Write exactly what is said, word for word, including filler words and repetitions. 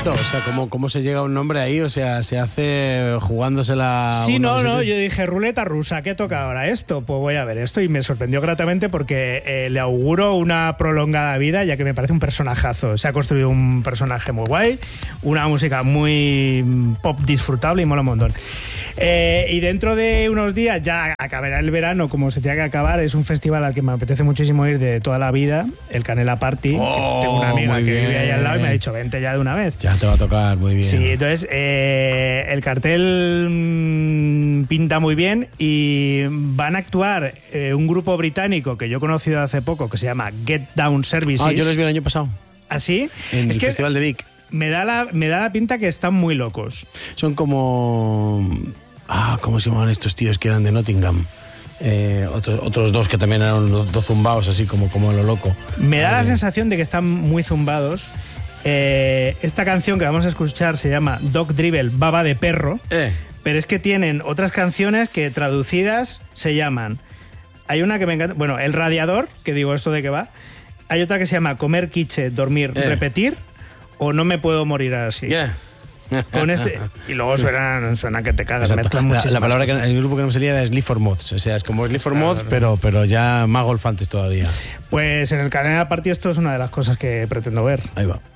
esto? O sea, ¿cómo, cómo se llega a un nombre ahí? O sea, se hace jugándosela... Sí, no, no, yo dije, ruleta rusa, ¿qué toca ahora esto? Pues voy a ver esto y me sorprendió gratamente porque eh, le auguro una prolongada vida, ya que me parece un personajazo. Se ha construido un personaje muy guay, una música muy pop disfrutable y mola un montón. Eh, y dentro de unos días ya acabará el verano, como se tiene que acabar. Es un festival al que me apetece muchísimo ir de toda la vida, el Canela Party. Oh, que tengo una amiga que bien. vive ahí al lado y me ha dicho, vente ya de una vez. Ya te va a tocar, muy bien. Sí, entonces eh, el cartel mmm, pinta muy bien y van a actuar eh, un grupo británico que yo he conocido hace poco que se llama Get Down Services. Ah, yo les vi el año pasado. ¿Ah, sí? En es el que Festival de Vic. Me da, la, me da la pinta que están muy locos. Son como... Ah, ¿cómo se llamaban estos tíos que eran de Nottingham? Eh, otros, otros dos que también eran dos, dos zumbados, así como, como lo loco. Me da eh, la sensación de que están muy zumbados. Eh, esta canción que vamos a escuchar se llama Dog Dribble, baba de perro. Eh. Pero es que tienen otras canciones que traducidas se llaman... Hay una que me encanta... Bueno, El Radiador, que digo esto de qué va. Hay otra que se llama Comer, quiche, dormir, eh. repetir. O No me puedo morir así. Yeah. Con este, y luego suena, suena que te cagas. Exacto. Mezclan La, muchísimas la palabra cosas. que el grupo que no me salía era Sleep for Mods. O sea, es como Sleep for Claro, Mods, claro. pero, pero ya más golfantes todavía. Pues en el Canela Party esto es una de las cosas que pretendo ver. Ahí va.